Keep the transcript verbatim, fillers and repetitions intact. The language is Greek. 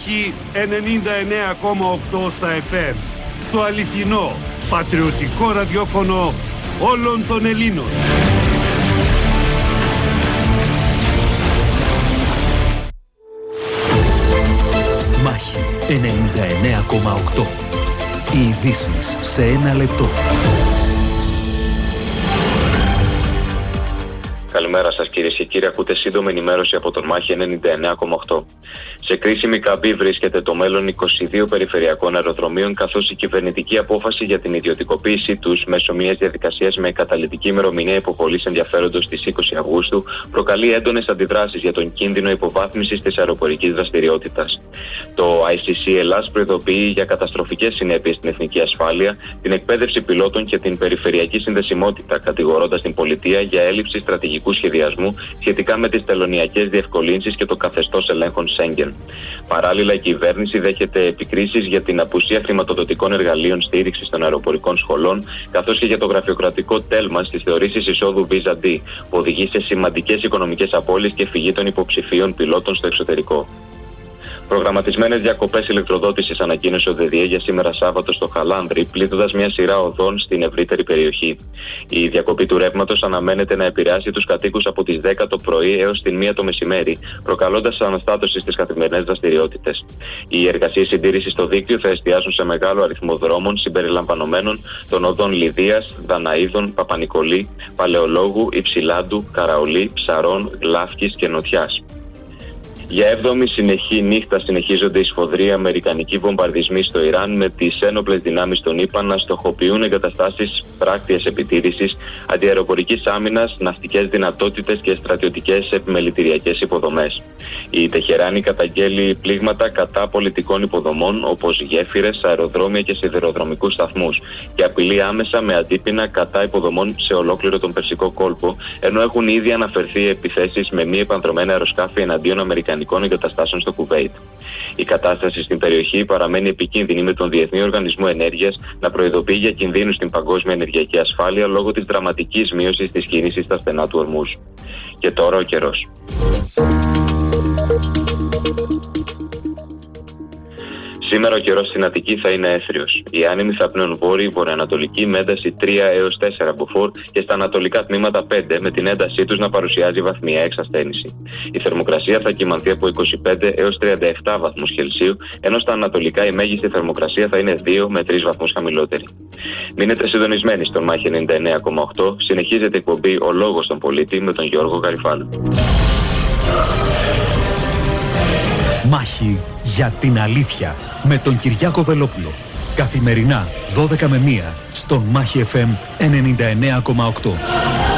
Μάχη ενενήντα εννέα κόμμα οκτώ στα εφ εμ. Το αληθινό, πατριωτικό ραδιόφωνο όλων των Ελλήνων. Μάχη ενενήντα εννέα κόμμα οκτώ. Οι ειδήσεις σε ένα λεπτό. Καλημέρα σας κυρίες και κύριοι, ακούτε σύντομη ενημέρωση από τον Μάχη ενενήντα εννέα κόμμα οκτώ. Σε κρίσιμη καμπή βρίσκεται το μέλλον είκοσι δύο περιφερειακών αεροδρομίων, καθώς η κυβερνητική απόφαση για την ιδιωτικοποίησή τους μέσω μιας διαδικασίας με καταλυτική ημερομηνία υποβολής ενδιαφέροντος στις είκοσι Αυγούστου προκαλεί έντονες αντιδράσεις για τον κίνδυνο υποβάθμισης της αεροπορικής δραστηριότητας. Το άι σι σι Ελλάς προειδοποιεί για καταστροφικές συνέπειες στην εθνική ασφάλεια, την εκπαίδευση πιλότων και την περιφερειακή συνδεσιμότητα, κατηγορώντας την πολιτεία για έλλειψη στρατηγικού σχεδιασμού σχετικά με τις τελωνειακές διευκολύνσεις και το καθεστώς ελέγχων Σέγγεν. Παράλληλα, η κυβέρνηση δέχεται επικρίσεις για την απουσία χρηματοδοτικών εργαλείων στήριξης των αεροπορικών σχολών, καθώς και για το γραφειοκρατικό τέλμα στις θεωρήσεις εισόδου Visa D, που οδηγεί σε σημαντικές οικονομικές απώλειες και φυγή των υποψηφίων πιλότων στο εξωτερικό. Προγραμματισμένες διακοπές ηλεκτροδότησης ανακοίνωσε ο ΔΕΔΙΕ για σήμερα Σάββατο στο Χαλάνδρι, πλήττοντας μια σειρά οδών στην ευρύτερη περιοχή. Η διακοπή του ρεύματος αναμένεται να επηρεάσει τους κατοίκους από τις δέκα το πρωί έως την μία το μεσημέρι, προκαλώντας αναστάτωση στις καθημερινές δραστηριότητες. Οι εργασίες συντήρησης στο δίκτυο θα εστιάσουν σε μεγάλο αριθμό δρόμων συμπεριλαμβανομένων των οδών Λιδίας, Δαναίδων, Παπα-Νικολή, Παλαιολόγου, Υψηλάντου, Καραολί, Ψαρών, Γλάφκης και Νοτιάς. Για έβδομη συνεχή νύχτα συνεχίζονται οι σφοδροί αμερικανικοί βομβαρδισμοί στο Ιράν, με τις ένοπλες δυνάμεις των ΗΠΑ να στοχοποιούν εγκαταστάσεις πράκτειας επιτήρησης, αντιαεροπορικής άμυνας, ναυτικές δυνατότητες και στρατιωτικές επιμελητηριακές υποδομές. Η Τεχεράνη καταγγέλει πλήγματα κατά πολιτικών υποδομών όπως γέφυρες, αεροδρόμια και σιδηροδρομικούς σταθμούς και απειλεί άμεσα με αντίπεινα κατά υποδομών σε ολόκληρο τον Περσικό κόλπο, ενώ έχουν ήδη αναφερθεί επιθέσεις με μη επανδρομένα αεροσκάφη εναντίον αμερικανικών εγκαταστάσεων στο Κουβέιτ. Η κατάσταση στην περιοχή παραμένει επικίνδυνη, με τον Διεθνή Οργανισμό Ενέργειας να προειδοποιεί για κινδύνους στην παγκόσμια ενεργειακή ασφάλεια λόγω της δραματικής μείωσης της κίνησης στα στενά του Ορμούζ. Και τώρα ο καιρός. Σήμερα ο καιρός στην Αττική θα είναι έθριος. Οι άνεμοι θα πνέουν βόρειοι βορειοανατολική με ένταση τρία έως τέσσερα μποφόρ και στα ανατολικά τμήματα πέντε, με την έντασή τους να παρουσιάζει βαθμιαία εξασθένηση. Η θερμοκρασία θα κυμανθεί από είκοσι πέντε έως τριάντα επτά βαθμούς Κελσίου, ενώ στα ανατολικά η μέγιστη θερμοκρασία θα είναι δύο με τρεις βαθμούς χαμηλότερη. Μείνετε συντονισμένοι στον Μάχη ενενήντα εννέα κόμμα οκτώ. Συνεχίζεται η εκπομπή Ο Λόγος των Πολίτη με τον Γιώργο Γαριφάλου. Μάχη για την αλήθεια με τον Κυριάκο Βελόπουλο. Καθημερινά δώδεκα με μία στον Μάχη εφ εμ ενενήντα εννέα κόμμα οκτώ.